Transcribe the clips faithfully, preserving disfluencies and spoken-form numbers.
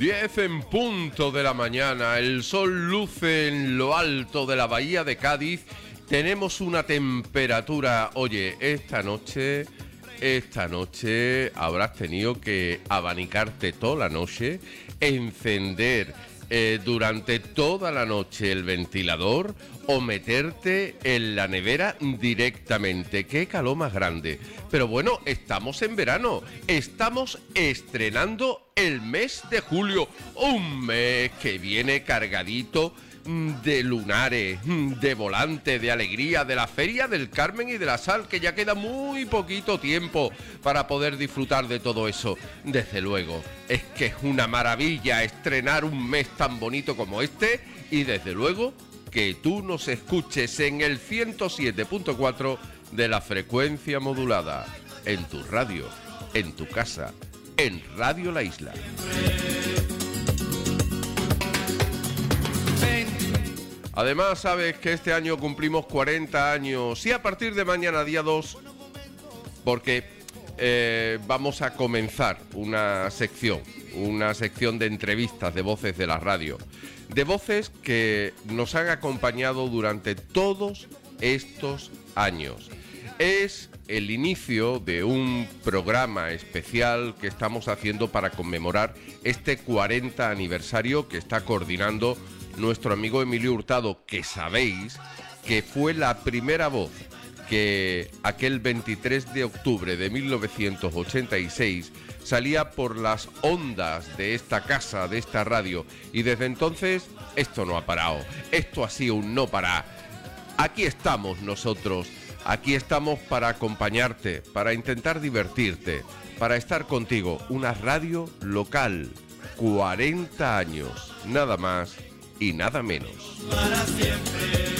diez en punto de la mañana, el sol luce en lo alto de la bahía de Cádiz, tenemos una temperatura, oye, esta noche, esta noche habrás tenido que abanicarte toda la noche, encender eh, durante toda la noche el ventilador o meterte en la nevera directamente. ¡Qué calor más grande! Pero bueno, estamos en verano, estamos estrenando el mes de julio, un mes que viene cargadito de lunares, de volante, de alegría, de la Feria del Carmen y de la Sal, que ya queda muy poquito tiempo para poder disfrutar de todo eso. Desde luego, es que es una maravilla estrenar un mes tan bonito como este y desde luego que tú nos escuches en el ciento siete punto cuatro de la frecuencia modulada, en tu radio, en tu casa, en Radio La Isla. Además, sabes que este año cumplimos cuarenta años y a partir de mañana, día dos, porque eh, vamos a comenzar una sección, una sección de entrevistas de voces de la radio, de voces que nos han acompañado durante todos estos años. Es el inicio de un programa especial que estamos haciendo para conmemorar este cuarenta aniversario que está coordinando nuestro amigo Emilio Hurtado, que sabéis que fue la primera voz que aquel veintitrés de octubre de mil novecientos ochenta y seis salía por las ondas de esta casa, de esta radio, y desde entonces esto no ha parado, esto ha sido un no parar. Aquí estamos nosotros, aquí estamos para acompañarte, para intentar divertirte, para estar contigo, una radio local, cuarenta años, nada más y nada menos. Para siempre.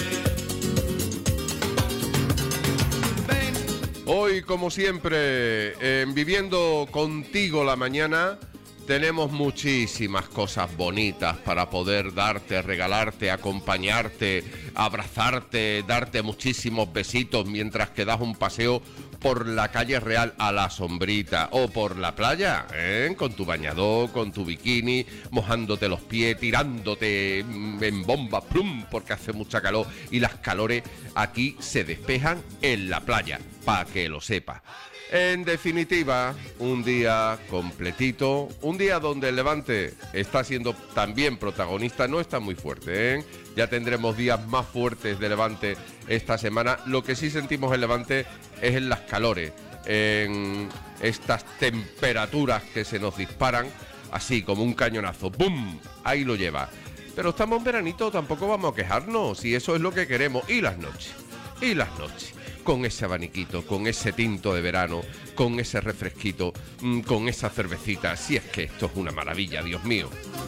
Hoy, como siempre, en Viviendo Contigo la Mañana, tenemos muchísimas cosas bonitas para poder darte, regalarte, acompañarte, abrazarte, darte muchísimos besitos mientras que das un paseo por la calle Real a la sombrita o por la playa, ¿eh? Con tu bañador, con tu bikini, mojándote los pies, tirándote en bomba, plum, porque hace mucha calor y las calores aquí se despejan en la playa, para que lo sepas. En definitiva, un día completito, un día donde el Levante está siendo también protagonista, no está muy fuerte, ¿eh? Ya tendremos días más fuertes de Levante esta semana. Lo que sí sentimos el Levante es en las calores, en estas temperaturas que se nos disparan, así como un cañonazo, ¡bum! Ahí lo lleva. Pero estamos en veranito, tampoco vamos a quejarnos, y eso es lo que queremos. Y las noches, y las noches. Con ese abaniquito, con ese tinto de verano, con ese refresquito, con esa cervecita. Si es que esto es una maravilla, Dios mío.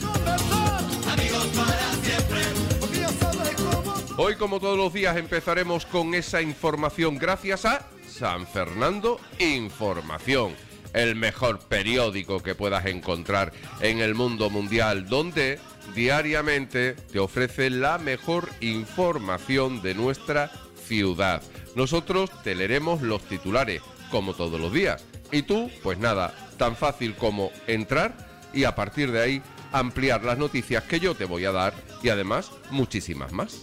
Hoy, como todos los días, empezaremos con esa información gracias a San Fernando Información, el mejor periódico que puedas encontrar en el mundo mundial, donde diariamente te ofrece la mejor información de nuestra ciudad. Nosotros te leeremos los titulares, como todos los días. Y tú, pues nada, tan fácil como entrar y a partir de ahí ampliar las noticias que yo te voy a dar y además muchísimas más.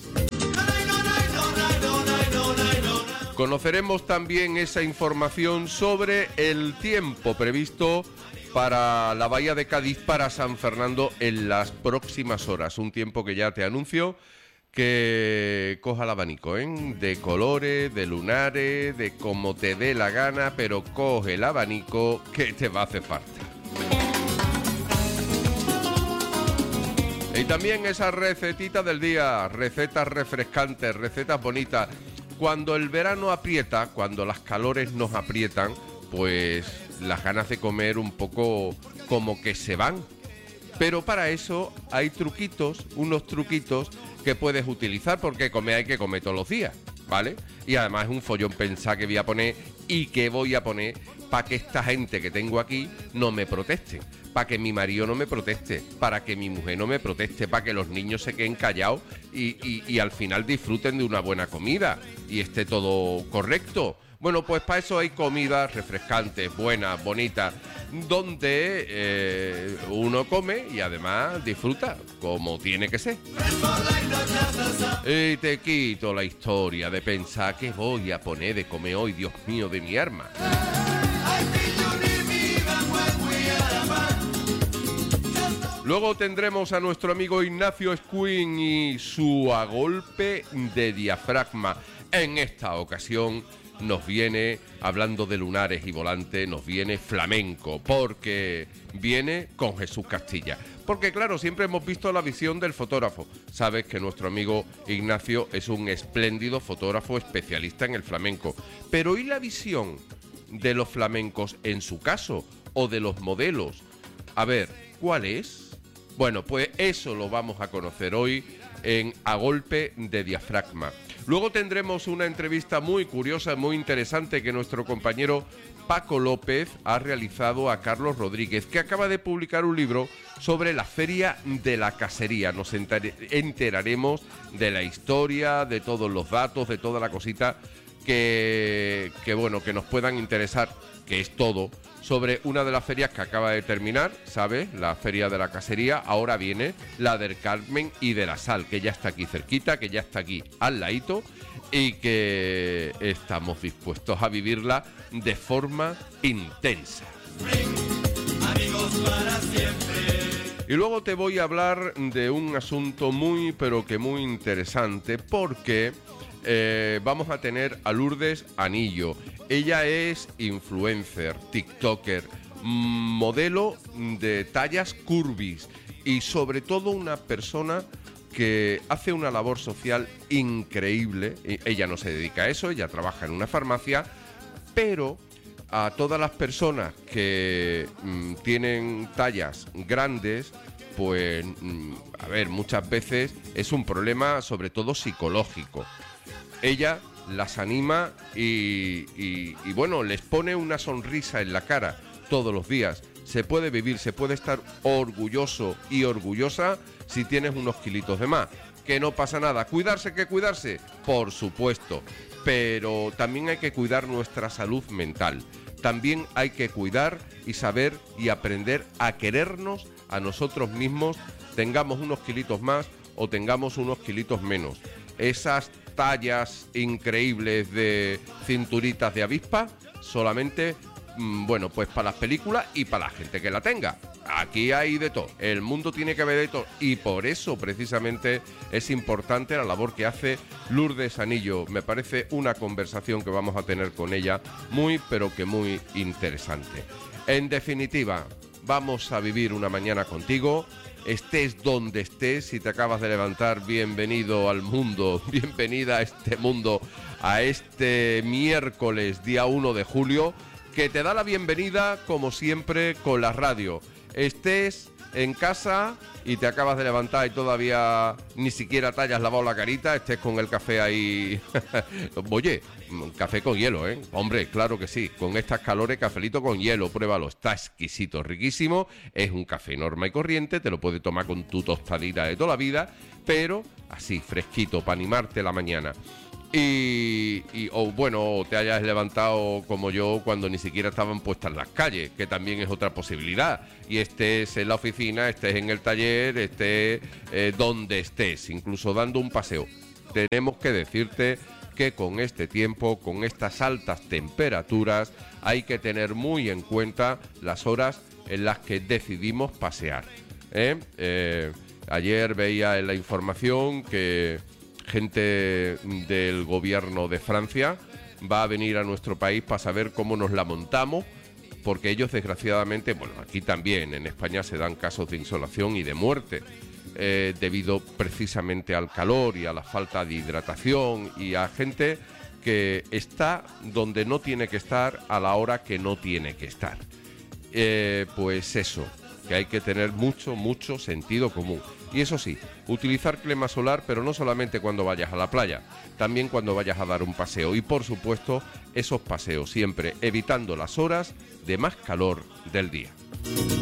Conoceremos también esa información sobre el tiempo previsto para la bahía de Cádiz, para San Fernando en las próximas horas. Un tiempo que ya te anuncio que coja el abanico, ¿eh? De colores, de lunares, de como te dé la gana, pero coge el abanico que te va a hacer falta. Y también esa recetita del día, recetas refrescantes, recetas bonitas. Cuando el verano aprieta, cuando las calores nos aprietan, pues las ganas de comer un poco como que se van. Pero para eso hay truquitos, unos truquitos que puedes utilizar, porque comer hay que comer todos los días, ¿vale? Y además es un follón pensar que voy a poner y que voy a poner para que esta gente que tengo aquí no me proteste, para que mi marido no me proteste, para que mi mujer no me proteste, para que los niños se queden callados y, y, y al final disfruten de una buena comida y esté todo correcto. Bueno, pues para eso hay comidas refrescantes, buenas, bonitas, donde eh, uno come y además disfruta, como tiene que ser. Y te quito la historia de pensar qué voy a poner de comer hoy, Dios mío, de mi arma. Luego tendremos a nuestro amigo Ignacio Escuin y su A Golpe de Diafragma. En esta ocasión nos viene, hablando de lunares y volantes, nos viene flamenco, porque viene con Jesús Castilla. Porque claro, siempre hemos visto la visión del fotógrafo. Sabes que nuestro amigo Ignacio es un espléndido fotógrafo especialista en el flamenco. Pero ¿y la visión de los flamencos en su caso? ¿O de los modelos? A ver, ¿cuál es? Bueno, pues eso lo vamos a conocer hoy en A Golpe de Diafragma. Luego tendremos una entrevista muy curiosa, muy interesante que nuestro compañero Paco López ha realizado a Carlos Rodríguez, que acaba de publicar un libro sobre la Feria de la Casería. Nos enteraremos de la historia, de todos los datos, de toda la cosita que, que bueno, que nos puedan interesar, que es todo, sobre una de las ferias que acaba de terminar, ¿sabes? La Feria de la Casería. Ahora viene la del Carmen y de la Sal, que ya está aquí cerquita, que ya está aquí al ladito y que estamos dispuestos a vivirla de forma intensa. Amigos para siempre. Y luego te voy a hablar de un asunto muy, pero que muy interesante, porque eh, vamos a tener a Lourdes Anillo. Ella es influencer, tiktoker, modelo de tallas curvis y sobre todo una persona que hace una labor social increíble. Ella no se dedica a eso, ella trabaja en una farmacia, pero a todas las personas que mm, tienen tallas grandes, pues, mm, a ver, muchas veces es un problema sobre todo psicológico. Ella las anima y, y, y bueno, les pone una sonrisa en la cara todos los días. Se puede vivir, se puede estar orgulloso y orgullosa si tienes unos kilitos de más. Que no pasa nada. ¿Cuidarse que cuidarse? Por supuesto. Pero también hay que cuidar nuestra salud mental. También hay que cuidar y saber y aprender a querernos a nosotros mismos, tengamos unos kilitos más o tengamos unos kilitos menos. Esas tallas increíbles de cinturitas de avispa solamente, mmm, bueno, pues para las películas y para la gente que la tenga. Aquí hay de todo, el mundo tiene que haber de todo y por eso precisamente es importante la labor que hace Lourdes Anillo. Me parece una conversación que vamos a tener con ella muy pero que muy interesante. En definitiva, vamos a vivir una mañana contigo. Estés donde estés, si te acabas de levantar, bienvenido al mundo, bienvenida a este mundo, a este miércoles, día uno de julio, que te da la bienvenida, como siempre, con la radio. Estés en casa y te acabas de levantar y todavía ni siquiera te hayas lavado la carita, estés con el café ahí. Oye, café con hielo, ¿eh? Hombre, claro que sí, con estas calores, cafelito con hielo, pruébalo, está exquisito, riquísimo, es un café normal y corriente, te lo puedes tomar con tu tostadita de toda la vida, pero así, fresquito, para animarte la mañana. Y, y o bueno, te hayas levantado como yo cuando ni siquiera estaban puestas las calles, que también es otra posibilidad, y estés en la oficina, estés en el taller, estés eh, donde estés, incluso dando un paseo. Tenemos que decirte que con este tiempo, con estas altas temperaturas, hay que tener muy en cuenta las horas en las que decidimos pasear, ¿eh? Eh, ayer veía en la información que gente del gobierno de Francia va a venir a nuestro país para saber cómo nos la montamos, porque ellos desgraciadamente, bueno, aquí también en España se dan casos de insolación y de muerte eh, debido precisamente al calor y a la falta de hidratación y a gente que está donde no tiene que estar a la hora que no tiene que estar. Eh, pues eso, que hay que tener mucho, mucho sentido común. Y eso sí, utilizar crema solar, pero no solamente cuando vayas a la playa, también cuando vayas a dar un paseo. Y por supuesto, esos paseos siempre evitando las horas de más calor del día.